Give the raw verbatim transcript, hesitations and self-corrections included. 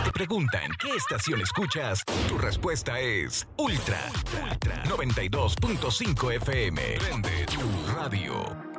te preguntan qué estación escuchas, tu respuesta es Ultra, Ultra noventa y dos punto cinco F M. Prende tu radio.